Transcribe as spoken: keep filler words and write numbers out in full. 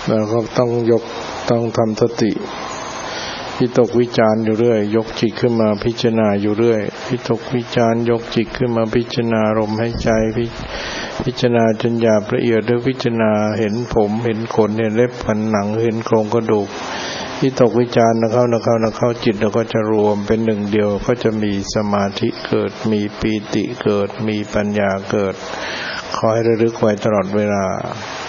แล้วก็ต้องยกต้องทำสติวิตกวิจารอยู่เรื่อยยกจิตขึ้นมาพิจารณาอยู่เรื่อยวิตกวิจารยกจิตขึ้นมาพิจารณาลมหายใจพิพิจารณาจนหยาบละเอียดด้วยพิจารณาเห็นผมเห็นขนเห็นเล็บฝันหนังเห็นโครงกระดูกวิตกวิจารนะเข้านะเข้านะเข้าจิตเราก็จะรวมเป็นหนึ่งเดียวก็จะมีสมาธิเกิดมีปีติเกิดมีปัญญาเกิดขอให้ระลึกไว้ตลอดเวลา